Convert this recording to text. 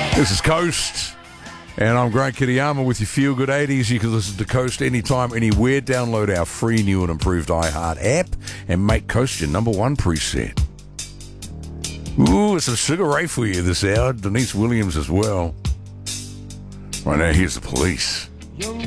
This is Coast, and I'm Grant Kitayama with your Feel Good 80s. You can listen to Coast anytime, anywhere. Download our free new and improved iHeart app and make Coast your number one preset. Ooh, some Sugar Ray for you this hour. Denise Williams as well. Right now, here's the Police.